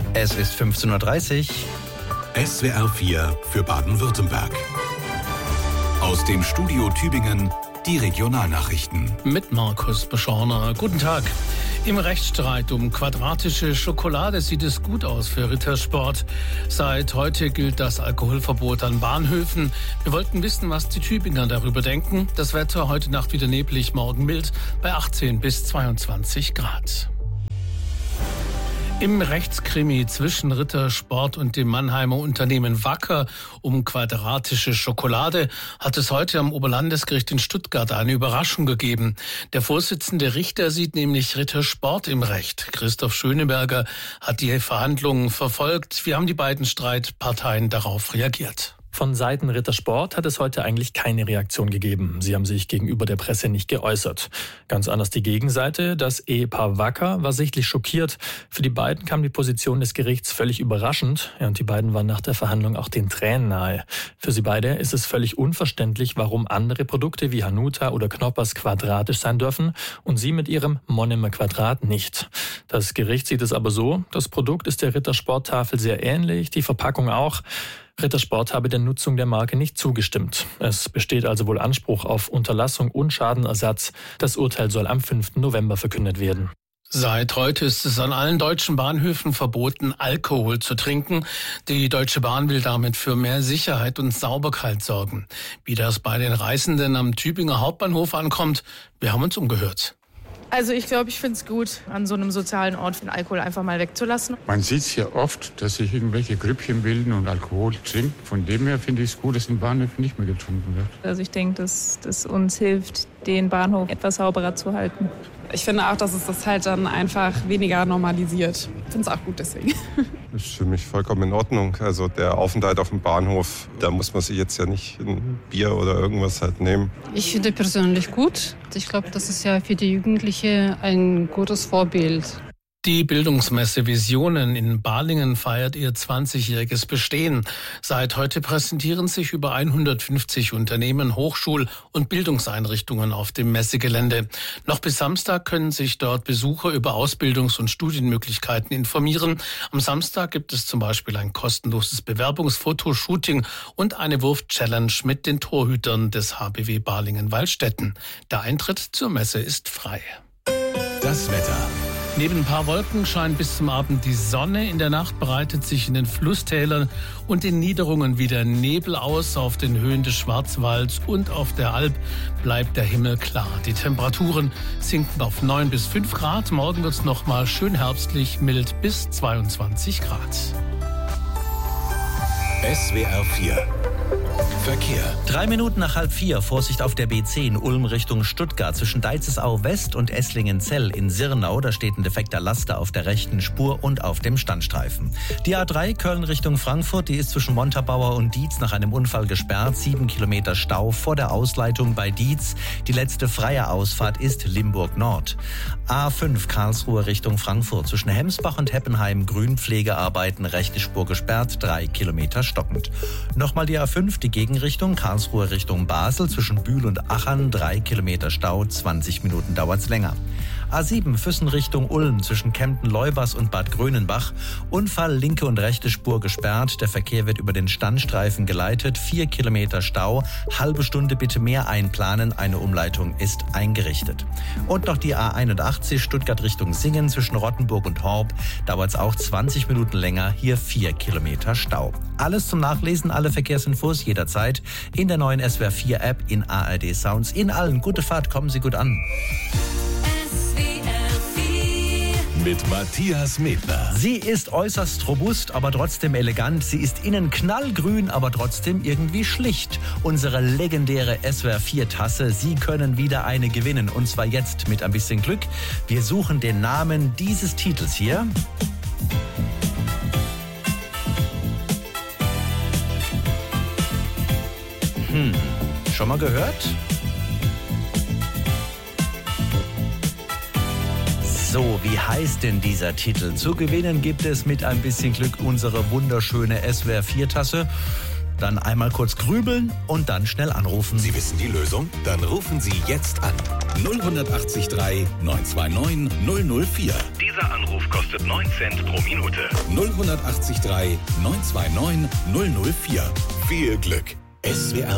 Es ist 15:30 Uhr. SWR 4 für Baden-Württemberg. Aus dem Studio Tübingen die Regionalnachrichten. Mit Markus Beschorner. Guten Tag. Im Rechtsstreit um quadratische Schokolade sieht es gut aus für Rittersport. Seit heute gilt das Alkoholverbot an Bahnhöfen. Wir wollten wissen, was die Tübinger darüber denken. Das Wetter heute Nacht wieder neblig, morgen mild bei 18 bis 22 Grad. Im Rechtskrimi zwischen Rittersport und dem Mannheimer Unternehmen Wacker um quadratische Schokolade hat es heute am Oberlandesgericht in Stuttgart eine Überraschung gegeben. Der Vorsitzende Richter sieht nämlich Rittersport im Recht. Christoph Schöneberger hat die Verhandlungen verfolgt. Wie haben die beiden Streitparteien darauf reagiert? Von Seiten Rittersport hat es heute eigentlich keine Reaktion gegeben. Sie haben sich gegenüber der Presse nicht geäußert. Ganz anders die Gegenseite. Das Ehepaar Wacker war sichtlich schockiert. Für die beiden kam die Position des Gerichts völlig überraschend. Ja, und die beiden waren nach der Verhandlung auch den Tränen nahe. Für sie beide ist es völlig unverständlich, warum andere Produkte wie Hanuta oder Knoppers quadratisch sein dürfen und sie mit ihrem Monomer Quadrat nicht. Das Gericht sieht es aber so. Das Produkt ist der Rittersport-Tafel sehr ähnlich, die Verpackung auch. Rittersport habe der Nutzung der Marke nicht zugestimmt. Es besteht also wohl Anspruch auf Unterlassung und Schadenersatz. Das Urteil soll am 5. November verkündet werden. Seit heute ist es an allen deutschen Bahnhöfen verboten, Alkohol zu trinken. Die Deutsche Bahn will damit für mehr Sicherheit und Sauberkeit sorgen. Wie das bei den Reisenden am Tübinger Hauptbahnhof ankommt, wir haben uns umgehört. Also ich glaube, ich finde es gut, an so einem sozialen Ort den Alkohol einfach mal wegzulassen. Man sieht es ja oft, dass sich irgendwelche Grüppchen bilden und Alkohol trinken. Von dem her finde ich es gut, dass in Bahnhöfen nicht mehr getrunken wird. Also ich denke, dass das uns hilft, den Bahnhof etwas sauberer zu halten. Ich finde auch, dass es das halt dann einfach weniger normalisiert. Ich finde es auch gut deswegen. Das ist für mich vollkommen in Ordnung. Also der Aufenthalt auf dem Bahnhof, da muss man sich jetzt ja nicht ein Bier oder irgendwas halt nehmen. Ich finde persönlich gut. Ich glaube, das ist ja für die Jugendlichen ein gutes Vorbild. Die Bildungsmesse Visionen in Balingen feiert ihr 20-jähriges Bestehen. Seit heute präsentieren sich über 150 Unternehmen, Hochschul- und Bildungseinrichtungen auf dem Messegelände. Noch bis Samstag können sich dort Besucher über Ausbildungs- und Studienmöglichkeiten informieren. Am Samstag gibt es zum Beispiel ein kostenloses Bewerbungsfotoshooting und eine Wurf-Challenge mit den Torhütern des HBW Balingen-Waldstätten. Der Eintritt zur Messe ist frei. Das Wetter. Neben ein paar Wolken scheint bis zum Abend die Sonne. In der Nacht breitet sich in den Flusstälern und den Niederungen wieder Nebel aus. Auf den Höhen des Schwarzwalds und auf der Alp bleibt der Himmel klar. Die Temperaturen sinken auf 9 bis 5 Grad. Morgen wird es nochmal schön herbstlich, mild bis 22 Grad. SWR 4 Verkehr. 3 Minuten nach 3:30, Vorsicht auf der B10 Ulm Richtung Stuttgart zwischen Deizesau West und Esslingenzell in Sirnau. Da steht ein defekter Laster auf der rechten Spur und auf dem Standstreifen. Die A3 Köln Richtung Frankfurt, die ist zwischen Montabaur und Dietz nach einem Unfall gesperrt. 7 Kilometer Stau vor der Ausleitung bei Dietz. Die letzte freie Ausfahrt ist Limburg Nord. A5 Karlsruhe Richtung Frankfurt zwischen Hemsbach und Heppenheim Grünpflegearbeiten, rechte Spur gesperrt, 3 Kilometer stockend. Nochmal die A5, die Gegenrichtung Karlsruhe Richtung Basel zwischen Bühl und Achern, 3 Kilometer Stau, 20 Minuten dauert's länger. A7 Füssen Richtung Ulm zwischen Kempten-Leubers und Bad Grönenbach. Unfall, linke und rechte Spur gesperrt. Der Verkehr wird über den Standstreifen geleitet. 4 Kilometer Stau. Halbe Stunde bitte mehr einplanen. Eine Umleitung ist eingerichtet. Und noch die A81 Stuttgart Richtung Singen zwischen Rottenburg und Horb. Dauert's auch 20 Minuten länger. Hier 4 Kilometer Stau. Alles zum Nachlesen, alle Verkehrsinfos jederzeit in der neuen SWR 4 App, in ARD Sounds, in allen. Gute Fahrt, kommen Sie gut an. Mit Matthias Medner. Sie ist äußerst robust, aber trotzdem elegant. Sie ist innen knallgrün, aber trotzdem irgendwie schlicht. Unsere legendäre SWR 4 Tasse. Sie können wieder eine gewinnen. Und zwar jetzt mit ein bisschen Glück. Wir suchen den Namen dieses Titels hier. Schon mal gehört? So, wie heißt denn dieser Titel? Zu gewinnen gibt es mit ein bisschen Glück unsere wunderschöne SWR 4 Tasse. Dann einmal kurz grübeln und dann schnell anrufen. Sie wissen die Lösung? Dann rufen Sie jetzt an. 0183 929 004. Dieser Anruf kostet 9 Cent pro Minute. 0183 929 004. Viel Glück. SWR